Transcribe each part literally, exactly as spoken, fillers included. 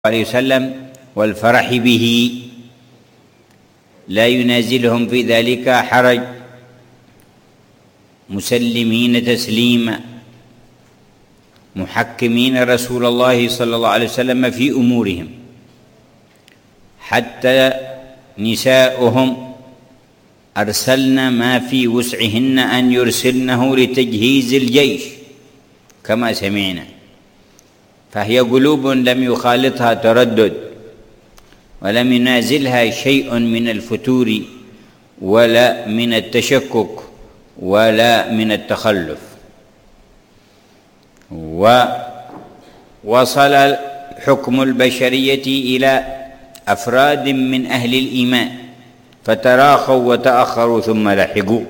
عليه وسلم والفرح به، لا ينازلهم في ذلك حرج، مسلمين تسليما، محكمين رسول الله صلى الله عليه وسلم في أمورهم، حتى نساؤهم أرسلن ما في وسعهن أن يرسلنه لتجهيز الجيش كما سمعنا، فهي قلوب لم يخالطها تردد ولم ينازلها شيء من الفتور ولا من التشكك ولا من التخلف. ووصل حكم البشرية إلى أفراد من أهل الإيمان فتراخوا وتأخروا ثم لحقوا،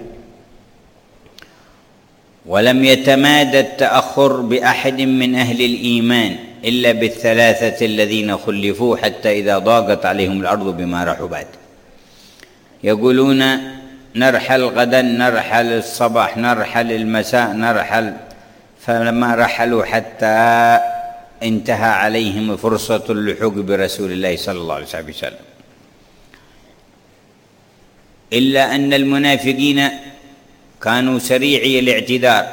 ولم يتمادى التأخر بأحد من أهل الإيمان إلا بالثلاثة الذين خلفوا حتى إذا ضاقت عليهم الأرض بما رحبت، يقولون نرحل غدا، نرحل الصباح، نرحل المساء، نرحل، فلما رحلوا حتى انتهى عليهم فرصة اللحوق برسول الله صلى الله عليه وسلم. إلا أن المنافقين كانوا سريعي الاعتذار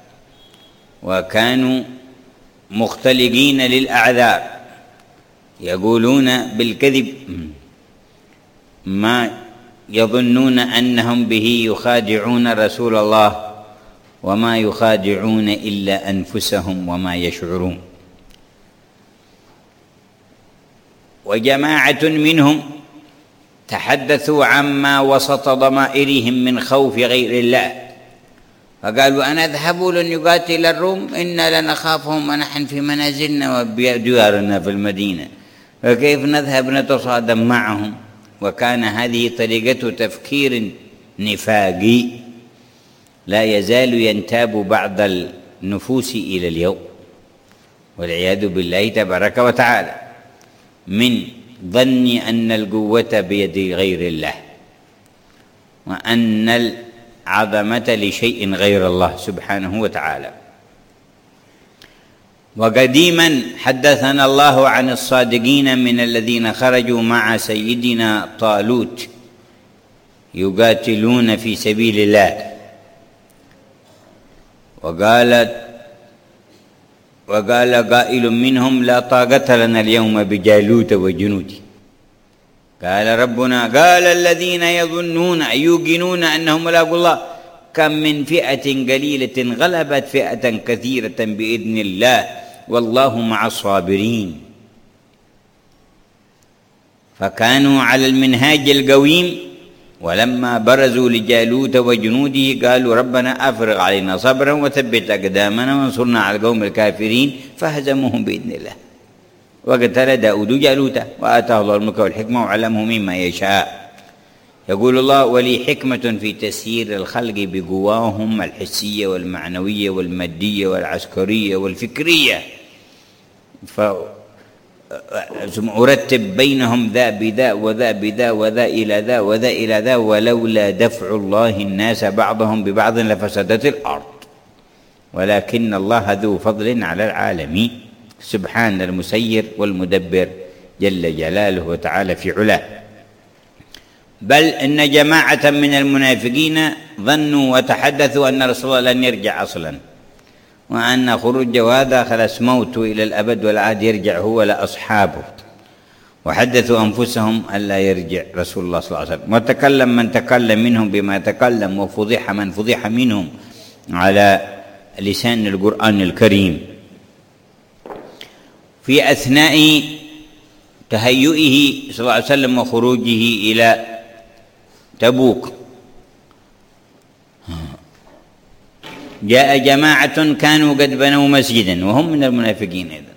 وكانوا مختلقين للأعذار، يقولون بالكذب ما يظنون أنهم به يخادعون رسول الله وما يخادعون إلا أنفسهم وما يشعرون. وجماعة منهم تحدثوا عما وسط ضمائرهم من خوف غير الله، فقالوا أنا اذهبوا لن يقاتل الروم إنا لنخافهم ونحن في منازلنا وديارنا في المدينة، فكيف نذهب نتصادم معهم؟ وكان هذه طريقة تفكير نفاقي لا يزال ينتاب بعض النفوس إلى اليوم والعياذ بالله تبارك وتعالى، من ظن أن القوة بيد غير الله وأن العظمة لشيء غير الله سبحانه وتعالى. وقديما حدثنا الله عن الصادقين من الذين خرجوا مع سيدنا طالوت يقاتلون في سبيل الله، وقالت وقال قائل منهم لا طاقة لنا اليوم بجالوت وجنوده، قال ربنا قال الذين يظنون يوقنون أنهم ملاقوا الله كم من فئة قليلة غلبت فئة كثيرة بإذن الله والله مع الصابرين. فكانوا على المنهاج القويم، ولما برزوا لجالوت وجنوده قالوا ربنا أفرغ علينا صبرا وثبت أقدامنا وانصرنا على القوم الكافرين، فهزموهم بإذن الله. وقتل داود جالوت وآتاه الله الملك والحكمة وعلمه مما يشاء. يقول الله ولي حكمة في تسيير الخلق بقواهم الحسية والمعنوية والمادية والعسكرية والفكرية، فأرتب بينهم ذا بذا وذا بذا وذا إلى ذا وذا إلى ذا، ولولا دفع الله الناس بعضهم ببعض لفسدت الأرض ولكن الله ذو فضل على العالمين. سبحان المسير والمدبر جل جلاله وتعالى في علاه. بل إن جماعة من المنافقين ظنوا وتحدثوا أن رسول الله لن يرجع أصلا، وأن خروجه هذا خلاص موت إلى الأبد والعاد يرجع هو لأصحابه، وحدثوا أنفسهم ألا يرجع رسول الله صلى الله عليه وسلم. وتكلم من تكلم منهم بما تكلم وفضح من فضح منهم على لسان القرآن الكريم. في أثناء تهيئه صلى الله عليه وسلم وخروجه إلى تبوك جاء جماعة كانوا قد بنوا مسجدا وهم من المنافقين أيضا،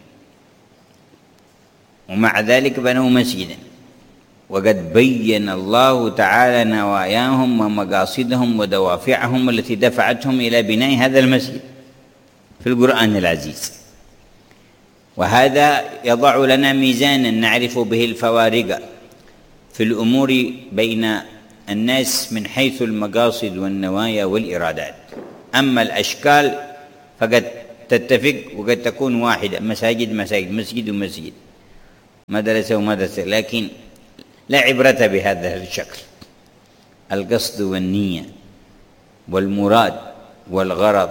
ومع ذلك بنوا مسجدا، وقد بين الله تعالى نواياهم ومقاصدهم ودوافعهم التي دفعتهم إلى بناء هذا المسجد في القرآن العزيز. وهذا يضع لنا ميزانا نعرف به الفوارق في الأمور بين الناس من حيث المقاصد والنوايا والإرادات. أما الأشكال فقد تتفق وقد تكون واحدة، مساجد مساجد مسجد ومسجد، مدرسة ومدرسة، لكن لا عبرة بهذا الشكل. القصد والنية والمراد والغرض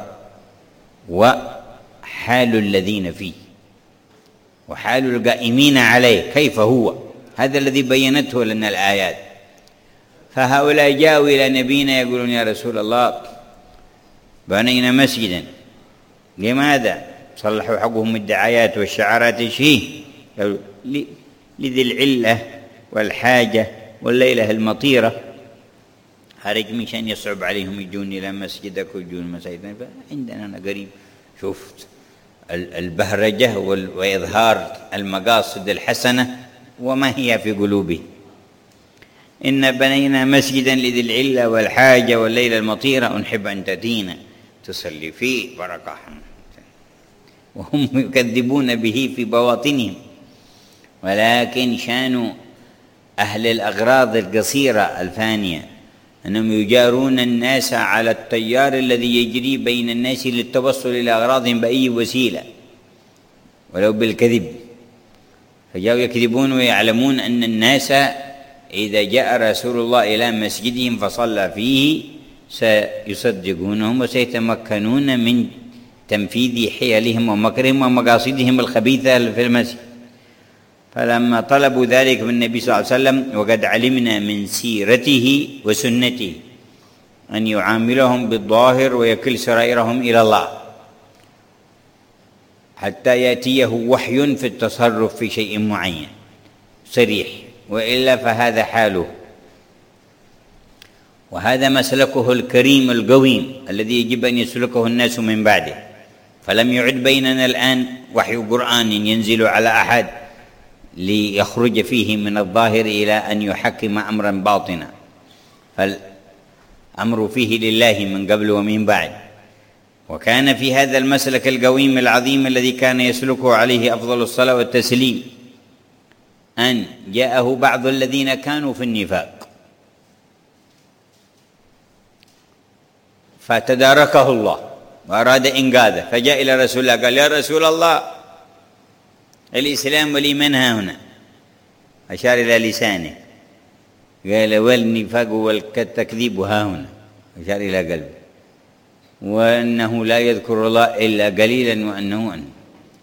وحال الذين فيه وحال القائمين عليه كيف هو، هذا الذي بينته لنا الآيات. فهؤلاء جاءوا إلى نبينا يقولون: يا رسول الله، بنينا مسجدا، لماذا؟ صلحوا حقهم الدعايات والشعارات الشيء لذي العلة والحاجة والليلة المطيرة، خارج مشان يصعب عليهم يجون إلى مسجدك ويجون مساجدنا. فعندنا أنا قريب شفت البهرجة وإظهار المقاصد الحسنة وما هي في قلوبه. إن بنينا مسجدا لذي العلة والحاجة والليلة المطيرة، ونحب أن تأتينا تصلي فيه بركة. وهم يكذبون به في بواطنهم، ولكن شان أهل الأغراض القصيرة الفانية أنهم يجارون الناس على التيار الذي يجري بين الناس للتوصل إلى أغراضهم بأي وسيلة ولو بالكذب. فجاءوا يكذبون ويعلمون أن الناس إذا جاء رسول الله إلى مسجدهم فصلى فيه سيصدقونهم وسيتمكنون من تنفيذ حيلهم ومكرهم ومقاصدهم الخبيثة في المسجد. فلما طلبوا ذلك من النبي صلى الله عليه وسلم، وقد علمنا من سيرته وسنته أن يعاملهم بالظاهر ويكل سرائرهم إلى الله حتى يأتيه وحي في التصرف في شيء معين صريح، وإلا فهذا حاله. وهذا مسلكه الكريم القويم الذي يجب أن يسلكه الناس من بعده. فلم يعد بيننا الآن وحي قرآن ينزل على أحد ليخرج فيه من الظاهر إلى أن يحكم أمرا باطنا، فالأمر فيه لله من قبل ومن بعد. وكان في هذا المسلك القويم العظيم الذي كان يسلكه عليه أفضل الصلاة والتسليم أن جاءه بعض الذين كانوا في النفاق فتداركه الله وأراد إنقاذه، فجاء إلى رسول الله قال: يا رسول الله، الإسلام والإيمان ها هنا، أشار إلى لسانه، قال: والنفاق والتكذيب ها هنا، أشار إلى قلبه، وأنه لا يذكر الله إلا قليلا، وأنه أنه.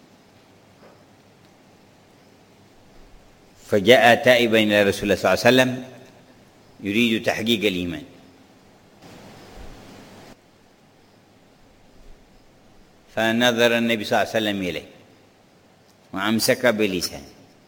فجاء تائبا إلى رسول الله صلى الله عليه وسلم يريد تحقيق الإيمان، فنظر النبي صلى الله عليه وسلم إليه وأمسك بلسانه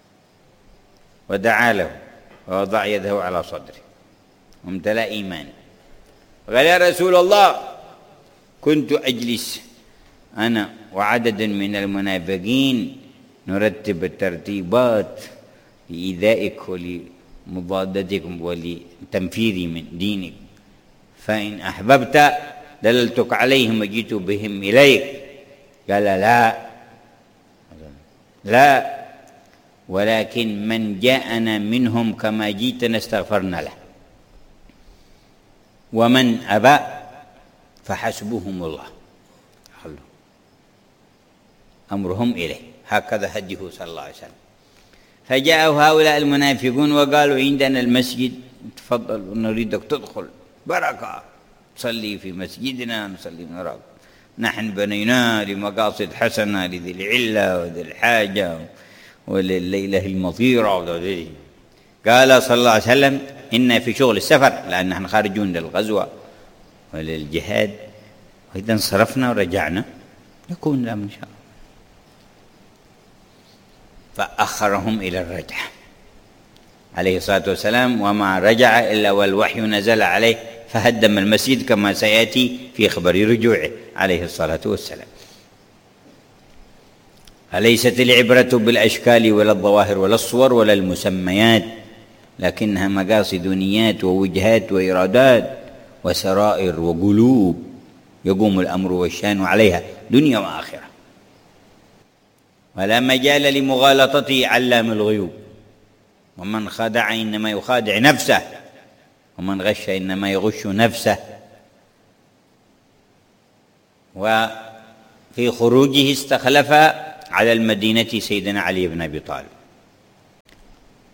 ودعا له ووضع يده على صدره وامتلأ إيمانا، قال: يا رسول الله، كنت أجلس أنا وعدد من المنافقين نرتب الترتيبات لإيذائك ولمضادتكم ولتنفيذ من دينك، فإن أحببت دللتك عليهم وجئت بهم إليك. قال: لا لا، ولكن من جاءنا منهم كما جئتنا استغفرنا له، ومن أبى فحسبهم الله، خلوا أمرهم إليه. هكذا هديه صلى الله عليه وسلم. فجاءوا هؤلاء المنافقون وقالوا: عندنا المسجد، تفضل نريدك تدخل بركة، صلي في مسجدنا، نصلي نراك، نحن بنيناه لمقاصد حسنة لذي العلة وذي الحاجة ولليلة المطيرة. قال صلى الله عليه وسلم: إن في شغل السفر، لأن نحن خارجون للغزوة وللجهاد، وإذا انصرفنا ورجعنا يكون لهم إن شاء الله. فأخرهم إلى الرجعة عليه الصلاة والسلام، وما رجع إلا والوحي نزل عليه فهدم المسجد كما سيأتي في خبر رجوعه عليه الصلاة والسلام. أليست العبرة بالأشكال ولا الظواهر ولا الصور ولا المسميات، لكنها مقاصد نيات ووجهات وإرادات وسرائر وقلوب يقوم الأمر والشان عليها دنيا وآخرة. ولا مجال لمغالطته علام الغيوب، ومن خدع إنما يخادع نفسه، ومن غش إنما يغش نفسه. وفي خروجه استخلف على المدينة سيدنا علي بن أبي طالب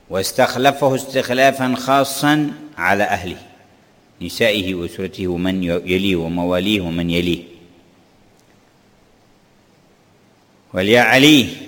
واستخلفه استخلافا خاصا على أهله، نسائه وأسرته ومن يليه ومواليه ومن يليه. وليا علي